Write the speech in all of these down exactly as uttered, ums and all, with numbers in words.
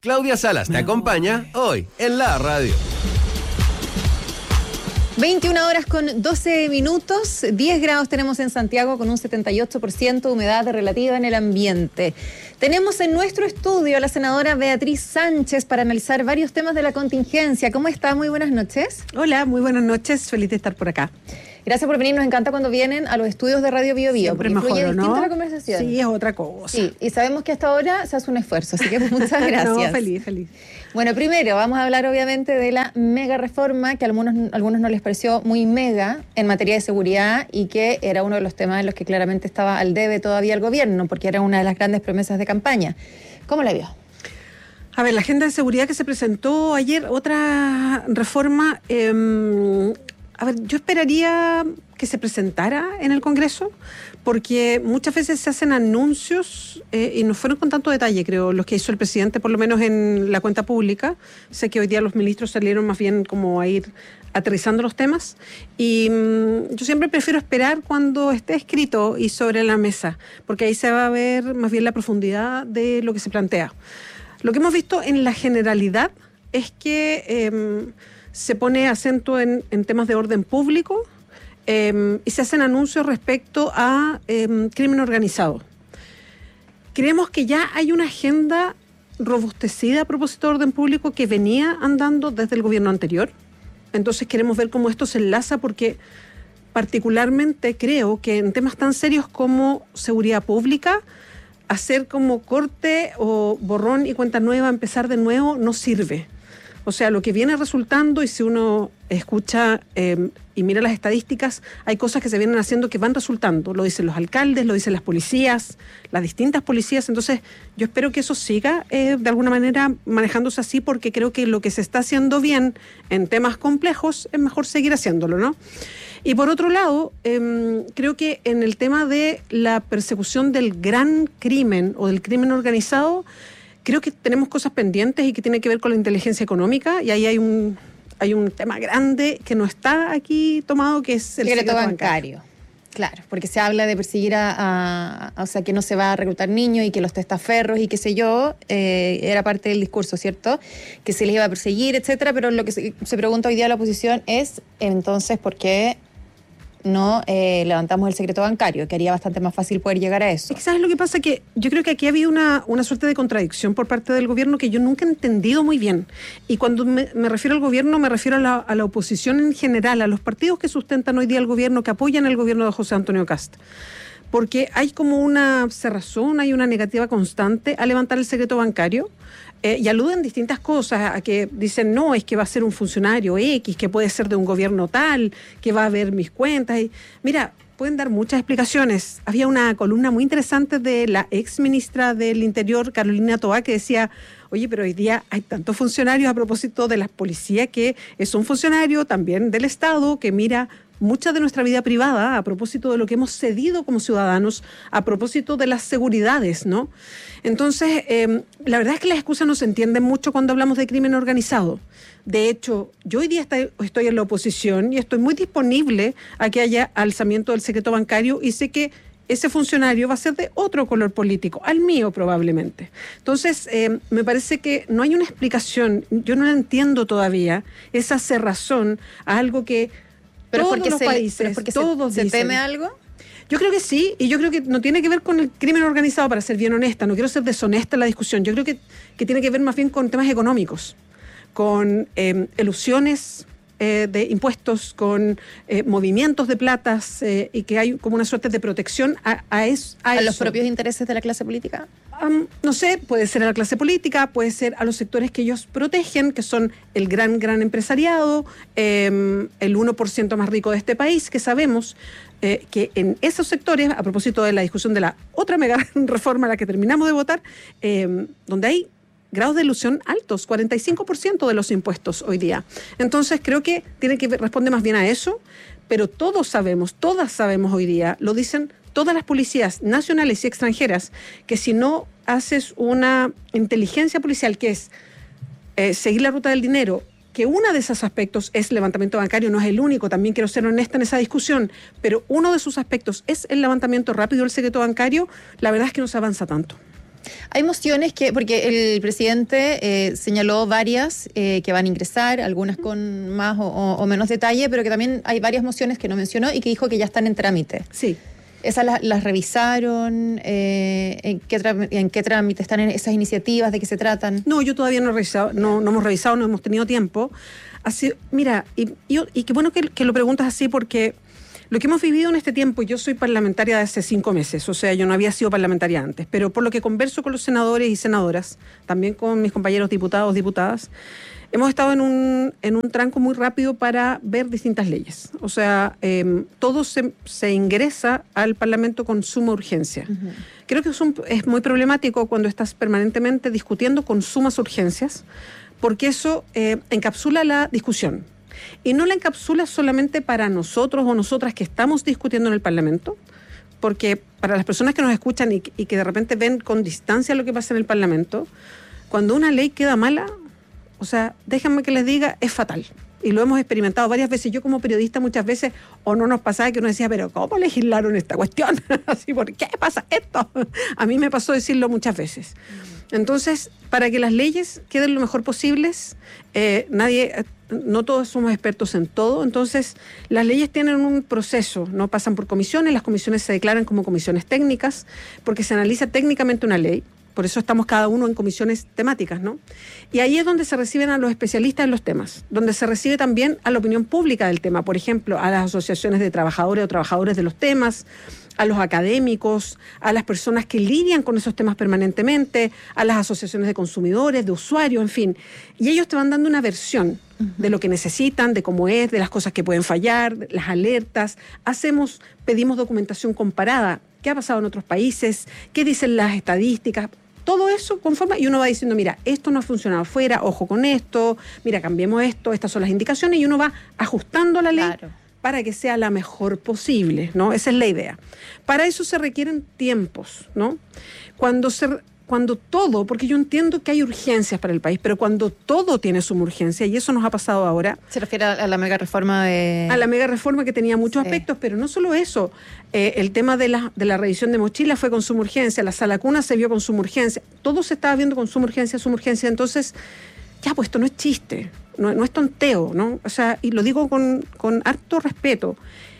Claudia Salas te acompaña hoy en la radio. veintiuna horas con doce minutos, diez grados tenemos en Santiago con un setenta y ocho por ciento de humedad relativa en el ambiente. Tenemos en nuestro estudio a la senadora Beatriz Sánchez para analizar varios temas de la contingencia. ¿Cómo está? Muy buenas noches. Hola, muy buenas noches, feliz de estar por acá. Gracias por venir, nos encanta cuando vienen a los estudios de Radio Bio Bio. Siempre mejor, ¿no? Distinta la conversación. Sí, es otra cosa. Sí, y sabemos que hasta ahora se hace un esfuerzo, así que muchas gracias. No, feliz, feliz. Bueno, primero vamos a hablar obviamente de la mega reforma que a algunos, a algunos no les pareció muy mega en materia de seguridad y que era uno de los temas en los que claramente estaba al debe todavía el gobierno, porque era una de las grandes promesas de campaña. ¿Cómo la vio? A ver, la agenda de seguridad que se presentó ayer, otra reforma, eh, a ver, yo esperaría que se presentara en el Congreso, porque muchas veces se hacen anuncios eh, y no fueron con tanto detalle, creo, los que hizo el presidente, por lo menos en la cuenta pública. Sé que hoy día los ministros salieron más bien como a ir aterrizando los temas y mmm, yo siempre prefiero esperar cuando esté escrito y sobre la mesa, porque ahí se va a ver más bien la profundidad de lo que se plantea. Lo que hemos visto en la generalidad es que eh, se pone acento en, en temas de orden público eh, y se hacen anuncios respecto a eh, crimen organizado. Creemos que ya hay una agenda robustecida a propósito de orden público que venía andando desde el gobierno anterior. Entonces queremos ver cómo esto se enlaza, porque particularmente creo que en temas tan serios como seguridad pública, hacer como corte o borrón y cuenta nueva, empezar de nuevo, no sirve. O sea, lo que viene resultando, y si uno escucha eh, y mira las estadísticas, hay cosas que se vienen haciendo que van resultando. Lo dicen los alcaldes, lo dicen las policías, las distintas policías. Entonces, yo espero que eso siga eh, de alguna manera manejándose así, porque creo que lo que se está haciendo bien en temas complejos es mejor seguir haciéndolo, ¿no? Y por otro lado, eh, creo que en el tema de la persecución del gran crimen o del crimen organizado, creo que tenemos cosas pendientes y que tiene que ver con la inteligencia económica, y ahí hay un hay un tema grande que no está aquí tomado, que es el secreto bancario. bancario. Claro, porque se habla de perseguir a, a, a, o sea, que no se va a reclutar niños y que los testaferros y qué sé yo, eh, era parte del discurso, ¿cierto? Que se les iba a perseguir, etcétera, pero lo que se, se pregunta hoy día la oposición es, entonces, ¿por qué no eh, levantamos el secreto bancario? Que haría bastante más fácil poder llegar a eso. ¿Sabes lo que pasa? Que yo creo que aquí había una, una suerte de contradicción por parte del gobierno que yo nunca he entendido muy bien. Y cuando me, me refiero al gobierno, me refiero a la, a la oposición en general, a los partidos que sustentan hoy día el gobierno, que apoyan el gobierno de José Antonio Kast. Porque hay como una cerrazón, hay una negativa constante a levantar el secreto bancario. Eh, y aluden distintas cosas, a que dicen, no, es que va a ser un funcionario X, que puede ser de un gobierno tal, que va a ver mis cuentas. Y, mira, pueden dar muchas explicaciones. Había una columna muy interesante de la ex ministra del Interior, Carolina Toá, que decía, oye, pero hoy día hay tantos funcionarios a propósito de la policía, que es un funcionario también del Estado que mira mucha de nuestra vida privada a propósito de lo que hemos cedido como ciudadanos, a propósito de las seguridades, ¿no? Entonces, eh, la verdad es que las excusas no se entienden mucho cuando hablamos de crimen organizado. De hecho, yo hoy día estoy, estoy en la oposición y estoy muy disponible a que haya alzamiento del secreto bancario, y sé que ese funcionario va a ser de otro color político, al mío probablemente. Entonces, eh, me parece que no hay una explicación, yo no la entiendo todavía, esa cerrazón a algo que pero todos porque los se países, le, pero porque todos se, dicen. ¿Se teme algo? Yo creo que sí, y yo creo que no tiene que ver con el crimen organizado, para ser bien honesta, no quiero ser deshonesta en la discusión, yo creo que, que tiene que ver más bien con temas económicos, con eh, elusiones eh, de impuestos, con eh, movimientos de platas, eh, y que hay como una suerte de protección a, a, es, a, ¿A eso. los propios intereses de la clase política? Um, no sé, puede ser a la clase política, puede ser a los sectores que ellos protegen, que son el gran, gran empresariado, eh, el uno por ciento más rico de este país, que sabemos eh, que en esos sectores, a propósito de la discusión de la otra mega reforma a la que terminamos de votar, eh, donde hay grados de ilusión altos, cuarenta y cinco por ciento de los impuestos hoy día. Entonces creo que tiene que responder más bien a eso, pero todos sabemos, todas sabemos hoy día, lo dicen todas las policías nacionales y extranjeras, que si no haces una inteligencia policial, que es eh, seguir la ruta del dinero, que uno de esos aspectos es levantamiento bancario, no es el único, también quiero ser honesta en esa discusión, pero uno de sus aspectos es el levantamiento rápido del secreto bancario, la verdad es que no se avanza tanto. Hay mociones que, porque el presidente eh, señaló varias eh, que van a ingresar, algunas con más o, o menos detalle, pero que también hay varias mociones que no mencionó y que dijo que ya están en trámite. Sí. ¿Esas las, las revisaron? Eh, ¿en, qué tra- ¿En qué trámite están esas iniciativas? ¿De qué se tratan? No, yo todavía no he revisado, no, no hemos revisado, no hemos tenido tiempo. Así, mira, y, y, y qué bueno que, que lo preguntas así, porque lo que hemos vivido en este tiempo, yo soy parlamentaria de hace cinco meses, o sea, yo no había sido parlamentaria antes, pero por lo que converso con los senadores y senadoras, también con mis compañeros diputados, diputadas, hemos estado en un, en un tranco muy rápido para ver distintas leyes. O sea, eh, todo se, se ingresa al Parlamento con suma urgencia. Uh-huh. Creo que es, un, es muy problemático cuando estás permanentemente discutiendo con sumas urgencias, porque eso eh, encapsula la discusión. Y no la encapsula solamente para nosotros o nosotras que estamos discutiendo en el Parlamento, porque para las personas que nos escuchan y, y que de repente ven con distancia lo que pasa en el Parlamento, cuando una ley queda mala, o sea, déjenme que les diga, es fatal. Y lo hemos experimentado varias veces. Yo como periodista muchas veces, o no nos pasaba que uno decía, pero ¿cómo legislaron esta cuestión? Así, ¿por qué pasa esto? A mí me pasó decirlo muchas veces. Entonces, para que las leyes queden lo mejor posibles, eh, nadie, no todos somos expertos en todo, entonces las leyes tienen un proceso, no pasan por comisiones, las comisiones se declaran como comisiones técnicas, porque se analiza técnicamente una ley. Por eso estamos cada uno en comisiones temáticas, ¿no? Y ahí es donde se reciben a los especialistas en los temas, donde se recibe también a la opinión pública del tema, por ejemplo, a las asociaciones de trabajadores o trabajadores de los temas, a los académicos, a las personas que lidian con esos temas permanentemente, a las asociaciones de consumidores, de usuarios, en fin. Y ellos te van dando una versión de lo que necesitan, de cómo es, de las cosas que pueden fallar, las alertas. Hacemos, pedimos documentación comparada. ¿Qué ha pasado en otros países? ¿Qué dicen las estadísticas? Todo eso conforma y uno va diciendo, mira, esto no ha funcionado afuera, ojo con esto, mira, cambiemos esto, estas son las indicaciones, y uno va ajustando la ley claro. para que sea la mejor posible, ¿no? Esa es la idea. Para eso se requieren tiempos, ¿no? Cuando se... Cuando todo, porque yo entiendo que hay urgencias para el país, pero cuando todo tiene suma urgencia, y eso nos ha pasado ahora. ¿Se refiere a la mega reforma de...? A la mega reforma que tenía muchos sí. aspectos, pero no solo eso. Eh, el tema de la, de la revisión de mochilas fue con suma urgencia, la sala cuna se vio con suma urgencia, todo se estaba viendo con suma urgencia, suma urgencia. Entonces, ya, pues esto no es chiste, no, no es tonteo, ¿no? O sea, y lo digo con, con harto respeto.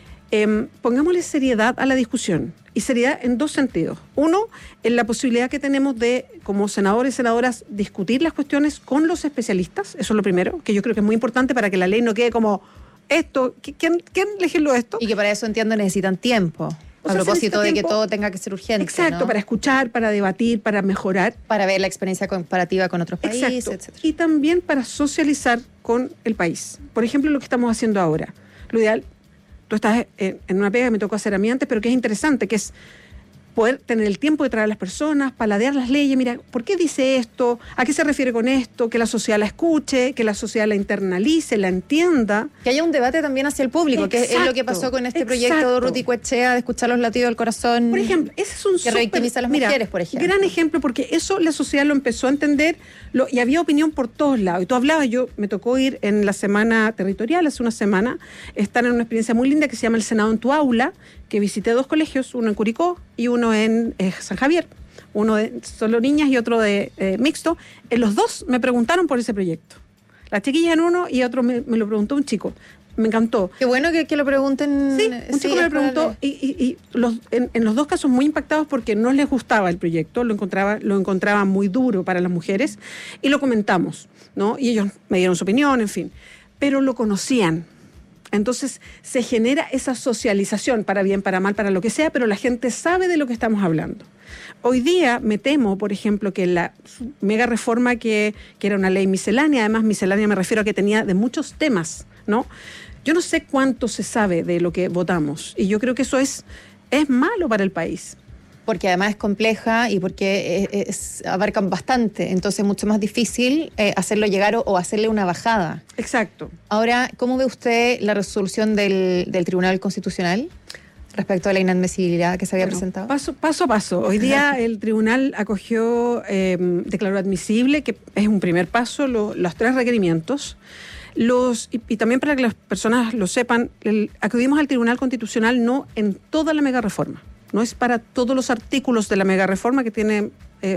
Eh, pongámosle seriedad a la discusión. Y seriedad en dos sentidos. Uno, en la posibilidad que tenemos de, como senadores y senadoras, discutir las cuestiones con los especialistas. Eso es lo primero, que yo creo que es muy importante para que la ley no quede como esto. ¿Quién, quién legisló esto? Y que para eso, entiendo, necesitan tiempo. O a sea, propósito de tiempo, que todo tenga que ser urgente. Exacto, ¿no? Para escuchar, para debatir, para mejorar. Para ver la experiencia comparativa con otros países, Exacto. etcétera. Y también para socializar con el país. Por ejemplo, lo que estamos haciendo ahora. Lo ideal... Tú estás en una pega que me tocó hacer a mí antes, pero que es interesante, que es poder tener el tiempo de traer a las personas, paladear las leyes, mira, ¿por qué dice esto? ¿A qué se refiere con esto? Que la sociedad la escuche, que la sociedad la internalice, la entienda. Que haya un debate también hacia el público, exacto, que es lo que pasó con este exacto. proyecto de Ruti Coechea de escuchar los latidos del corazón. Por ejemplo, ese es un que revictimiza a las mira, mujeres, por ejemplo. Gran ejemplo, porque eso la sociedad lo empezó a entender lo, y había opinión por todos lados. Y tú hablabas, yo me tocó ir en la semana territorial, hace una semana, estar en una experiencia muy linda que se llama El Senado en tu Aula, que visité dos colegios, uno en Curicó y uno en eh, San Javier, uno de solo niñas y otro de eh, mixto. En los dos me preguntaron por ese proyecto. Las chiquillas en uno y otro me, me lo preguntó un chico. Me encantó. Qué bueno que, que lo pregunten. Sí, un chico sí, me lo preguntó y, y, y los, en, en los dos casos muy impactados porque no les gustaba el proyecto, lo encontraba, lo encontraba muy duro para las mujeres y lo comentamos, ¿no? Y ellos me dieron su opinión, en fin, pero lo conocían. Entonces se genera esa socialización, para bien, para mal, para lo que sea, pero la gente sabe de lo que estamos hablando. Hoy día me temo, por ejemplo, que la mega reforma que, que era una ley miscelánea, además miscelánea me refiero a que tenía de muchos temas, ¿no? Yo no sé cuánto se sabe de lo que votamos y yo creo que eso es, es malo para el país. Porque además es compleja y porque es, es, abarcan bastante, entonces es mucho más difícil eh, hacerlo llegar o, o hacerle una bajada. Exacto. Ahora, ¿cómo ve usted la resolución del, del Tribunal Constitucional respecto a la inadmisibilidad que se había bueno, presentado? Paso, paso a paso. Hoy día el tribunal acogió, eh, declaró admisible, que es un primer paso, lo, los tres requerimientos. Los, y, y también para que las personas lo sepan, el, acudimos al Tribunal Constitucional no en toda la mega reforma. No es para todos los artículos de la mega reforma que tiene eh,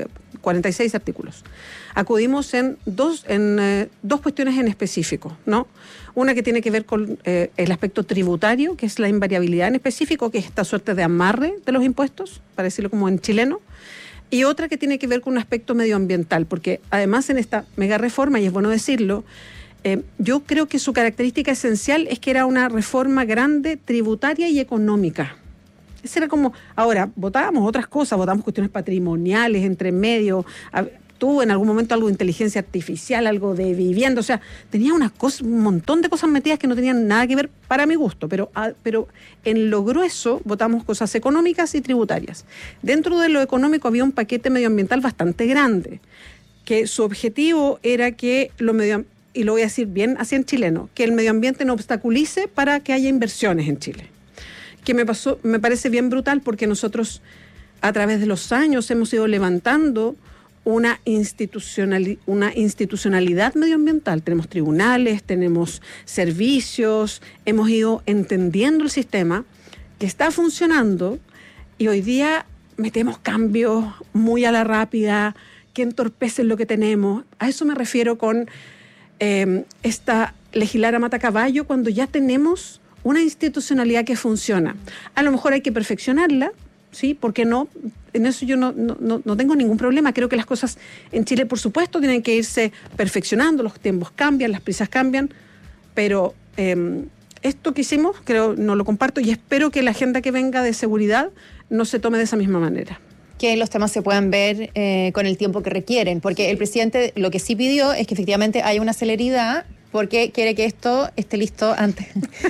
cuarenta y seis artículos. Acudimos en dos, en, eh, dos cuestiones en específico, ¿no? Una que tiene que ver con eh, el aspecto tributario, que es la invariabilidad en específico, que es esta suerte de amarre de los impuestos, para decirlo como en chileno, y otra que tiene que ver con un aspecto medioambiental, porque además en esta mega reforma, y es bueno decirlo, eh, yo creo que su característica esencial es que era una reforma grande, tributaria y económica. Ese era como, ahora, votábamos otras cosas, votábamos cuestiones patrimoniales, entre medio, a, tuvo en algún momento algo de inteligencia artificial, algo de vivienda, o sea, tenía una cosa, un montón de cosas metidas que no tenían nada que ver para mi gusto, pero, a, pero en lo grueso votamos cosas económicas y tributarias. Dentro de lo económico había un paquete medioambiental bastante grande, que su objetivo era que lo medio, y lo voy a decir bien así en chileno, que el medio ambiente no obstaculice para que haya inversiones en Chile. Que me pasó, me parece bien brutal porque nosotros a través de los años hemos ido levantando una, institucionali- una institucionalidad medioambiental. Tenemos tribunales, tenemos servicios, hemos ido entendiendo el sistema que está funcionando y hoy día metemos cambios muy a la rápida que entorpecen lo que tenemos. A eso me refiero con eh, esta legislar a matacaballo cuando ya tenemos una institucionalidad que funciona. A lo mejor hay que perfeccionarla, ¿sí? ¿Por qué no? En eso yo no, no, no tengo ningún problema. Creo que las cosas en Chile, por supuesto, tienen que irse perfeccionando, los tiempos cambian, las prisas cambian, pero eh, esto que hicimos, creo, no lo comparto y espero que la agenda que venga de seguridad no se tome de esa misma manera. Que los temas se puedan ver eh, con el tiempo que requieren, porque el presidente lo que sí pidió es que efectivamente haya una celeridad porque quiere que esto esté listo antes.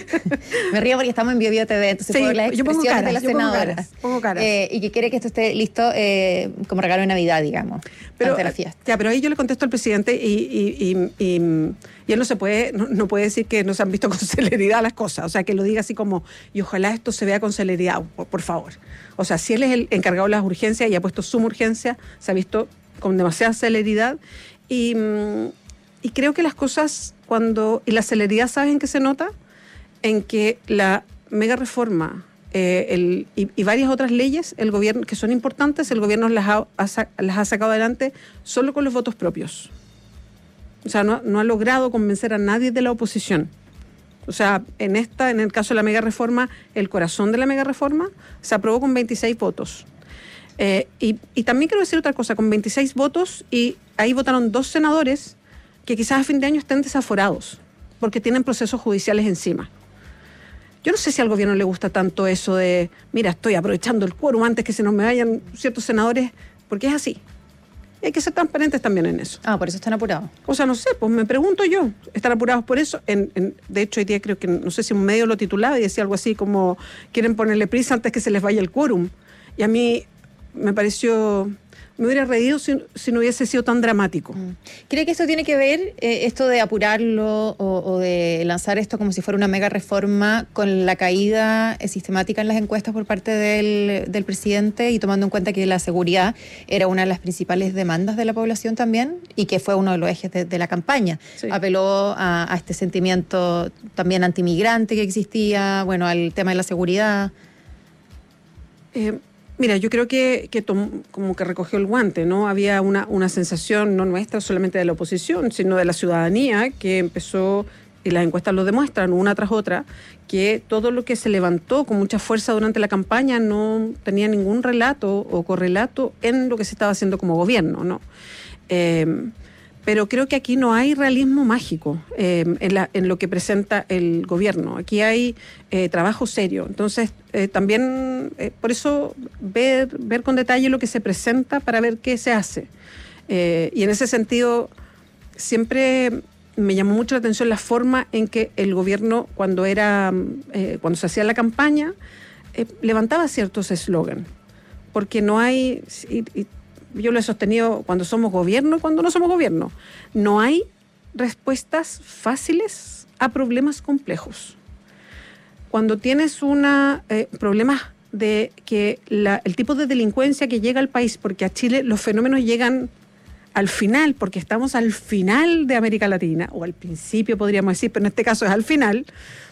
Me río porque estamos en Bio Bio T V, entonces sí, puedo ver las expresiones caras, de la senadora. Pongo caras, pongo caras. Eh, y que quiere que esto esté listo eh, como regalo de Navidad, digamos, pero, ante la fiesta. Ya, pero ahí yo le contesto al presidente y, y, y, y, y él no se puede, no, no puede decir que no se han visto con celeridad las cosas, o sea, que lo diga así como, y ojalá esto se vea con celeridad, por, por favor. O sea, si él es el encargado de las urgencias y ha puesto suma urgencia, se ha visto con demasiada celeridad y... Y creo que las cosas, cuando... Y la celeridad, ¿sabes en qué se nota? En que la mega reforma eh, el, y, y varias otras leyes, el gobierno que son importantes, el gobierno las ha, ha, las ha sacado adelante solo con los votos propios. O sea, no, no ha logrado convencer a nadie de la oposición. O sea, en esta, en el caso de la mega reforma, el corazón de la mega reforma se aprobó con veintiséis votos. Eh, y, y también quiero decir otra cosa, con veintiséis votos, y ahí votaron dos senadores que quizás a fin de año estén desaforados, porque tienen procesos judiciales encima. Yo no sé si al gobierno le gusta tanto eso de, mira, estoy aprovechando el quórum antes que se nos me vayan ciertos senadores, porque es así. Y hay que ser transparentes también en eso. Ah, por eso están apurados. O sea, no sé, pues me pregunto yo, ¿están apurados por eso? En, en, de hecho, hoy día creo que, no sé si un medio lo titulaba y decía algo así como, quieren ponerle prisa antes que se les vaya el quórum. Y a mí me pareció... Me hubiera reído si, si no hubiese sido tan dramático. ¿Cree que esto tiene que ver, eh, esto de apurarlo o, o de lanzar esto como si fuera una mega reforma, con la caída eh, sistemática en las encuestas por parte del, del presidente y tomando en cuenta que la seguridad era una de las principales demandas de la población también y que fue uno de los ejes de, de la campaña? Sí. Apeló a, a este sentimiento también antimigrante que existía, bueno, al tema de la seguridad. Eh... Mira, yo creo que, que tom, como que recogió el guante, ¿no? Había una, una sensación no nuestra solamente de la oposición, sino de la ciudadanía que empezó, y las encuestas lo demuestran una tras otra, que todo lo que se levantó con mucha fuerza durante la campaña no tenía ningún relato o correlato en lo que se estaba haciendo como gobierno, ¿no? Eh, Pero creo que aquí no hay realismo mágico eh, en, la, en lo que presenta el gobierno. Aquí hay eh, trabajo serio. Entonces, eh, también, eh, por eso, ver, ver con detalle lo que se presenta para ver qué se hace. Eh, y en ese sentido, siempre me llamó mucho la atención la forma en que el gobierno, cuando, era, eh, cuando se hacía la campaña, eh, levantaba ciertos eslogans. Porque no hay... Y, y, yo lo he sostenido cuando somos gobierno y cuando no somos gobierno. No hay respuestas fáciles a problemas complejos. Cuando tienes una eh, problemas de que la, el tipo de delincuencia que llega al país, porque a Chile los fenómenos llegan al final, porque estamos al final de América Latina, o al principio podríamos decir, pero en este caso es al final,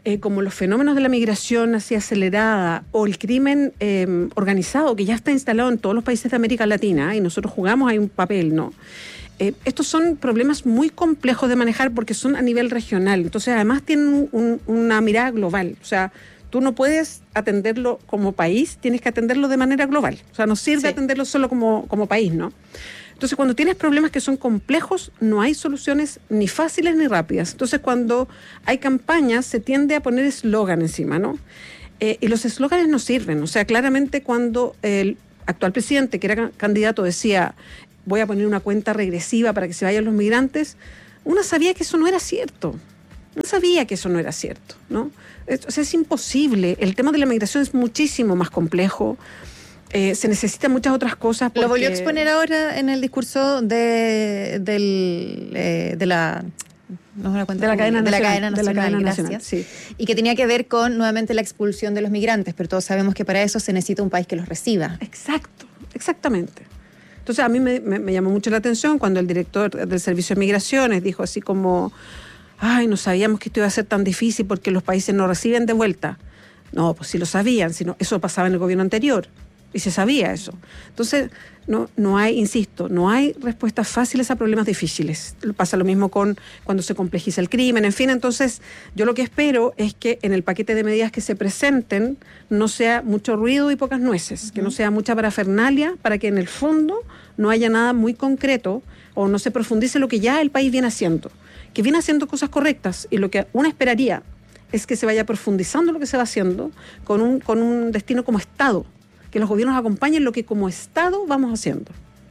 eh, como los fenómenos de la migración así acelerada o el crimen eh, organizado que ya está instalado en todos los países de América Latina, y nosotros jugamos ahí un papel, ¿no? Eh, estos son problemas muy complejos de manejar porque son a nivel regional. Entonces, además tienen un, una mirada global. O sea, tú no puedes atenderlo como país, tienes que atenderlo de manera global. O sea, no sirve sí. atenderlo solo como, como país, ¿no? Entonces, cuando tienes problemas que son complejos, no hay soluciones ni fáciles ni rápidas. Entonces, cuando hay campañas, se tiende a poner eslogan encima, ¿no? Eh, y los eslóganes no sirven. O sea, claramente cuando el actual presidente, que era candidato, decía voy a poner una cuenta regresiva para que se vayan los migrantes, uno sabía que eso no era cierto. Uno sabía que eso no era cierto, ¿no? O sea, es imposible. El tema de la migración es muchísimo más complejo. Eh, se necesitan muchas otras cosas. Porque... Lo volvió a exponer ahora en el discurso de, del, eh, de la... No me cuenta, de la cadena de nacional, la cadena nacional, de la cadena gracias. Nacional, sí. Y que tenía que ver con nuevamente la expulsión de los migrantes, pero todos sabemos que para eso se necesita un país que los reciba. Exacto, exactamente. Entonces a mí me, me, me llamó mucho la atención cuando el director del Servicio de Migraciones dijo así como, ay, no sabíamos que esto iba a ser tan difícil porque los países no reciben de vuelta. No, pues sí lo sabían, sino eso pasaba en el gobierno anterior. Y se sabía eso. Entonces, no, no hay, insisto, no hay respuestas fáciles a problemas difíciles. Pasa lo mismo con cuando se complejiza el crimen, en fin. Entonces, yo lo que espero es que en el paquete de medidas que se presenten no sea mucho ruido y pocas nueces, uh-huh. que no sea mucha parafernalia, para que en el fondo no haya nada muy concreto o no se profundice lo que ya el país viene haciendo, que viene haciendo cosas correctas, y lo que uno esperaría es que se vaya profundizando lo que se va haciendo con un, con un destino como Estado, que los gobiernos acompañen lo que como Estado vamos haciendo.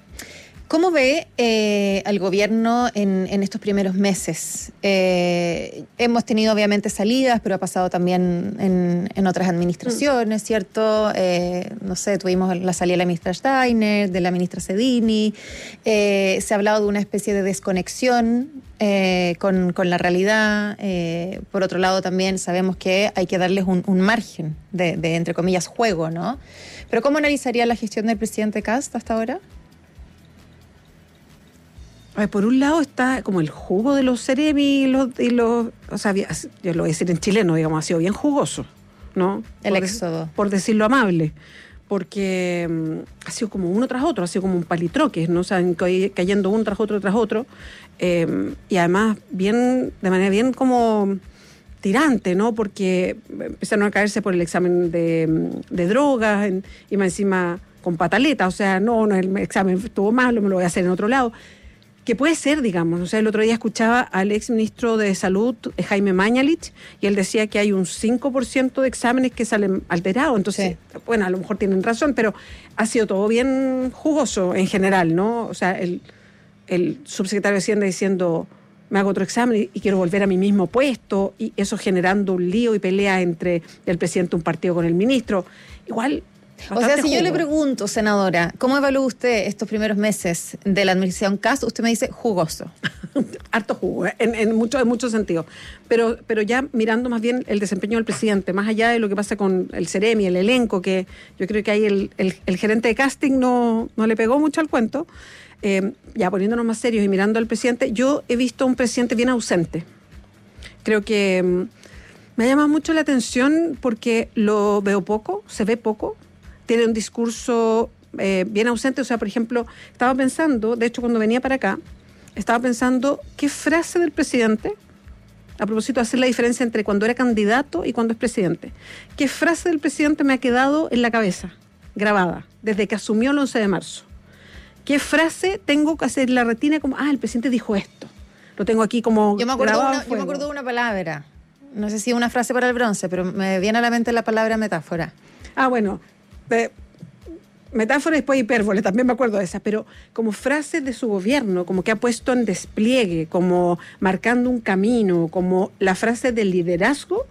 ¿Cómo ve eh, al gobierno en, en estos primeros meses? Eh, hemos tenido obviamente salidas, pero ha pasado también en, en otras administraciones, mm. ¿cierto? Eh, no sé, tuvimos la salida de la ministra Steiner, de la ministra Cedini. Eh, se ha hablado de una especie de desconexión eh, con, con la realidad. Eh, por otro lado, también sabemos que hay que darles un, un margen de, de, entre comillas, juego, ¿no? Pero ¿cómo analizaría la gestión del presidente Kast hasta ahora? Ver, por un lado está como el jugo de los Ceremi y los, y los, o sea, yo lo voy a decir en chileno, digamos, ha sido bien jugoso, ¿no? El por éxodo. De, por decirlo amable, porque um, ha sido como uno tras otro, ha sido como un palitroque, ¿no? O sea, cayendo uno tras otro tras otro, eh, y además bien, de manera bien como tirante, ¿no? Porque empezaron a caerse por el examen de, de drogas en, y más encima con pataleta, o sea, no, no, el examen estuvo malo, me lo voy a hacer en otro lado. Que puede ser, digamos, o sea, el otro día escuchaba al ex ministro de Salud, Jaime Mañalich, y él decía que hay un cinco por ciento de exámenes que salen alterados. Entonces, sí. bueno, a lo mejor tienen razón, pero ha sido todo bien jugoso en general, ¿no? O sea, el, el subsecretario de Hacienda diciendo, me hago otro examen y quiero volver a mi mismo puesto, y eso generando un lío y pelea entre el presidente de un partido con el ministro. Igual... O sea, si jugo. yo le pregunto, senadora, ¿cómo evalúa usted estos primeros meses de la administración Kast? Usted me dice jugoso. Harto jugo, ¿eh? en, en muchos en mucho sentidos. Pero, pero ya mirando más bien el desempeño del presidente, más allá de lo que pasa con el Ceremi, el elenco, que yo creo que ahí el, el, el gerente de casting no, no le pegó mucho al cuento, eh, ya poniéndonos más serios y mirando al presidente, yo he visto un presidente bien ausente. Creo que um, me ha llamado mucho la atención porque lo veo poco, se ve poco. Tiene un discurso eh, bien ausente. O sea, por ejemplo, estaba pensando, de hecho cuando venía para acá, estaba pensando qué frase del presidente, a propósito de hacer la diferencia entre cuando era candidato y cuando es presidente, qué frase del presidente me ha quedado en la cabeza, grabada, desde que asumió el once de marzo. ¿Qué frase tengo que hacer en la retina como, ah, el presidente dijo esto? Lo tengo aquí como yo me acuerdo grabado una, Yo me acuerdo de una palabra, no sé si una frase para el bronce, pero me viene a la mente la palabra metáfora. Ah, bueno, de metáfora y después hipérbole, también me acuerdo de esa, pero como frase de su gobierno, como que ha puesto en despliegue, como marcando un camino, como la frase del liderazgo,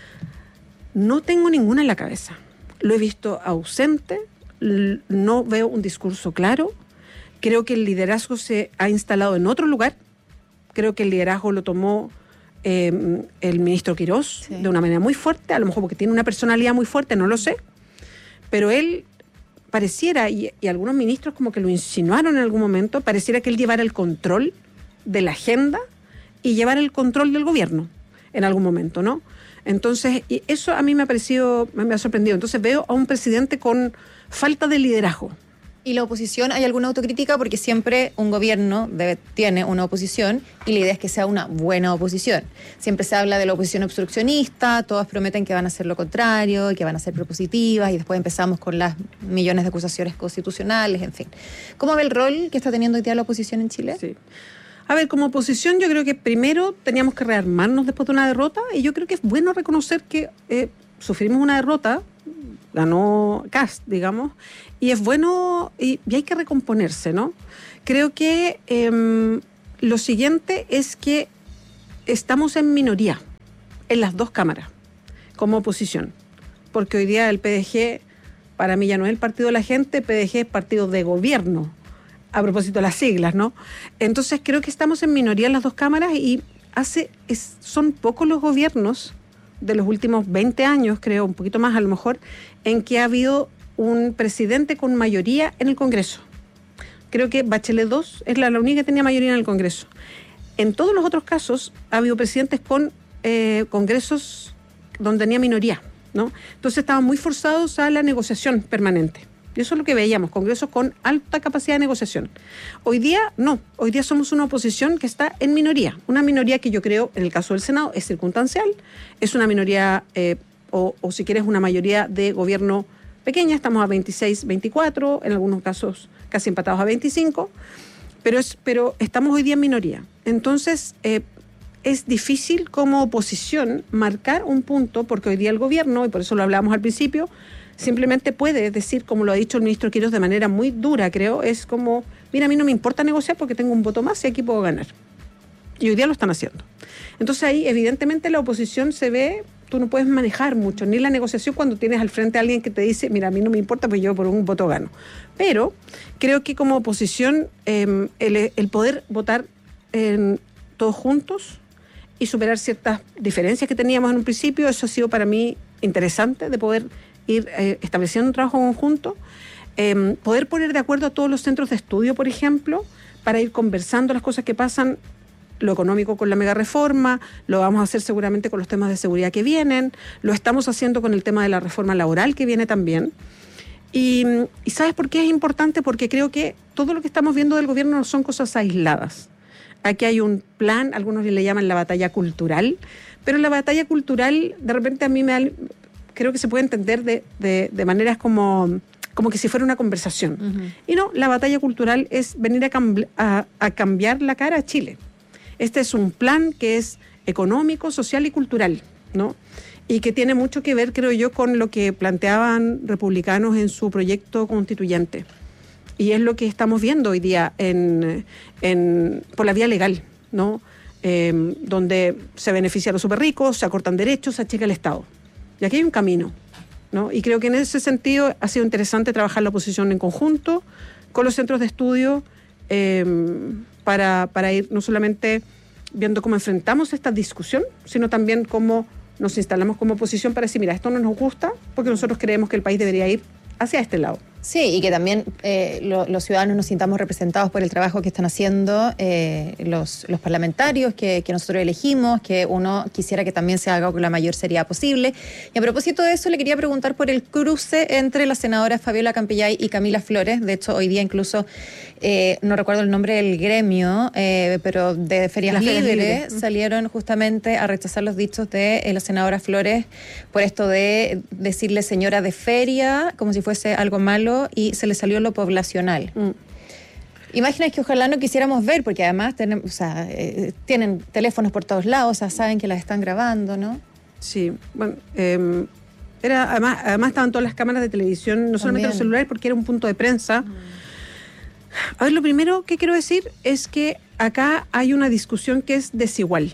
no tengo ninguna en la cabeza. Lo he visto ausente, no veo un discurso claro, creo que el liderazgo se ha instalado en otro lugar, creo que el liderazgo lo tomó eh, el ministro Quirós, sí, de una manera muy fuerte, a lo mejor porque tiene una personalidad muy fuerte, no lo sé, pero él pareciera, y, y algunos ministros como que lo insinuaron en algún momento, pareciera que él llevara el control de la agenda y llevara el control del gobierno en algún momento, ¿no? Entonces, y eso a mí me ha parecido, me ha sorprendido. Entonces veo a un presidente con falta de liderazgo. ¿Y la oposición, hay alguna autocrítica? Porque siempre un gobierno debe, tiene una oposición y la idea es que sea una buena oposición. Siempre se habla de la oposición obstruccionista, todos prometen que van a hacer lo contrario, que van a ser propositivas y después empezamos con las millones de acusaciones constitucionales, en fin. ¿Cómo ve el rol que está teniendo hoy día la oposición en Chile? Sí. A ver, como oposición yo creo que primero teníamos que rearmarnos después de una derrota y yo creo que es bueno reconocer que eh, sufrimos una derrota, ganó Kast, digamos, y es bueno, y, y hay que recomponerse, ¿no? Creo que eh, lo siguiente es que estamos en minoría en las dos cámaras como oposición, porque hoy día el P D G, para mí ya no es el partido de la gente, el P D G es partido de gobierno, a propósito de las siglas, ¿no? Entonces creo que estamos en minoría en las dos cámaras y hace es, son pocos los gobiernos de los últimos veinte años, creo, un poquito más a lo mejor, en que ha habido un presidente con mayoría en el Congreso. Creo que Bachelet dos es la, la única que tenía mayoría en el Congreso. En todos los otros casos ha habido presidentes con eh, congresos donde tenía minoría, ¿no? Entonces estaban muy forzados a la negociación permanente. Y eso es lo que veíamos, congresos con alta capacidad de negociación. Hoy día no, hoy día somos una oposición que está en minoría, una minoría que yo creo, en el caso del Senado, es circunstancial, es una minoría, eh, o, o si quieres, una mayoría de gobierno pequeña, estamos a veintiséis, veinticuatro, en algunos casos casi empatados a veinticinco, pero, es, pero estamos hoy día en minoría. Entonces, eh, es difícil como oposición marcar un punto, porque hoy día el gobierno, y por eso lo hablábamos al principio, simplemente puede decir, como lo ha dicho el ministro Quirós de manera muy dura, creo, es como, mira, a mí no me importa negociar porque tengo un voto más y aquí puedo ganar. Y hoy día lo están haciendo. Entonces ahí, evidentemente, la oposición se ve, tú no puedes manejar mucho, ni la negociación cuando tienes al frente a alguien que te dice, mira, a mí no me importa, pues yo por un voto gano. Pero creo que como oposición, eh, el, el poder votar eh, todos juntos y superar ciertas diferencias que teníamos en un principio, eso ha sido para mí interesante, de poder ir eh, estableciendo un trabajo conjunto, eh, poder poner de acuerdo a todos los centros de estudio, por ejemplo, para ir conversando las cosas que pasan, lo económico con la mega reforma, lo vamos a hacer seguramente con los temas de seguridad que vienen, lo estamos haciendo con el tema de la reforma laboral que viene también. Y, y ¿sabes por qué es importante? Porque creo que todo lo que estamos viendo del gobierno no son cosas aisladas. Aquí hay un plan, algunos le llaman la batalla cultural, pero la batalla cultural de repente a mí me da, creo que se puede entender de, de, de maneras como, como que si fuera una conversación. Uh-huh. Y no, la batalla cultural es venir a, cambia, a, a cambiar la cara a Chile. Este es un plan que es económico, social y cultural, ¿no? Y que tiene mucho que ver, creo yo, con lo que planteaban republicanos en su proyecto constituyente. Y es lo que estamos viendo hoy día en, en, por la vía legal, ¿no? Eh, donde se beneficia a los superricos, se acortan derechos, se achica el Estado. Y aquí hay un camino, ¿no? Y creo que en ese sentido ha sido interesante trabajar la oposición en conjunto con los centros de estudio eh, para, para ir no solamente viendo cómo enfrentamos esta discusión, sino también cómo nos instalamos como oposición para decir, mira, esto no nos gusta porque nosotros creemos que el país debería ir hacia este lado. Sí, y que también eh, lo, los ciudadanos nos sintamos representados por el trabajo que están haciendo eh, los, los parlamentarios que, que nosotros elegimos, que uno quisiera que también se haga con la mayor seriedad posible. Y a propósito de eso, le quería preguntar por el cruce entre las senadoras Fabiola Campillay y Camila Flores. De hecho, hoy día incluso, eh, no recuerdo el nombre del gremio, eh, pero de Ferias las Libres, Libres salieron justamente a rechazar los dichos de eh, la senadora Flores por esto de decirle señora de feria, como si fuese algo malo, y se le salió lo poblacional. Mm. Imágenes que ojalá no quisiéramos ver, porque además tenemos, o sea, eh, tienen teléfonos por todos lados, o sea, saben que las están grabando, ¿no? Sí, bueno, eh, era, además, además estaban todas las cámaras de televisión, no solamente los celulares, porque era un punto de prensa. Mm. A ver, lo primero que quiero decir es que acá hay una discusión que es desigual.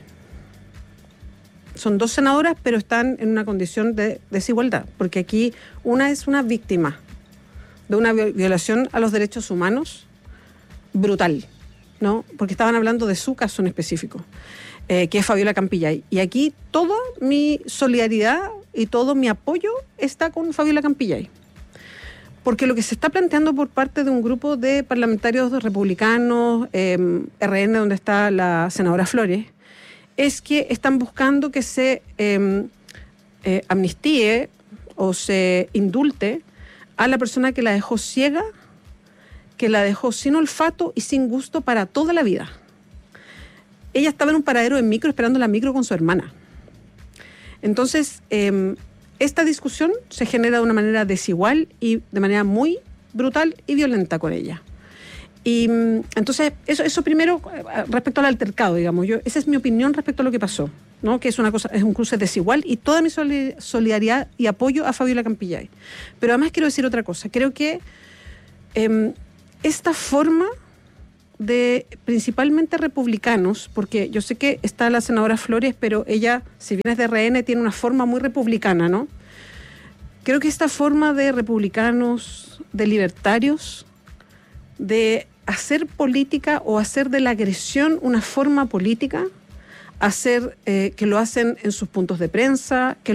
Son dos senadoras, pero están en una condición de desigualdad, porque aquí una es una víctima de una violación a los derechos humanos brutal, ¿no? Porque estaban hablando de su caso en específico, eh, que es Fabiola Campillay. Y aquí toda mi solidaridad y todo mi apoyo está con Fabiola Campillay. Porque lo que se está planteando por parte de un grupo de parlamentarios republicanos, eh, R N, donde está la senadora Flores, es que están buscando que se eh, eh, amnistíe o se indulte a la persona que la dejó ciega, que la dejó sin olfato y sin gusto para toda la vida. Ella estaba en un paradero de micro esperando la micro con su hermana. Entonces, eh, esta discusión se genera de una manera desigual y de manera muy brutal y violenta con ella. Y entonces, eso, eso primero, respecto al altercado, digamos, yo, esa es mi opinión respecto a lo que pasó, ¿no? Que es una cosa, es un cruce desigual y toda mi solidaridad y apoyo a Fabiola Campillay. Pero además quiero decir otra cosa, creo que eh, esta forma de principalmente republicanos, porque yo sé que está la senadora Flores, pero ella, si bien es de R N, tiene una forma muy republicana, ¿no? Creo que esta forma de republicanos, de libertarios, de hacer política o hacer de la agresión una forma política, hacer eh, que lo hacen en sus puntos de prensa, que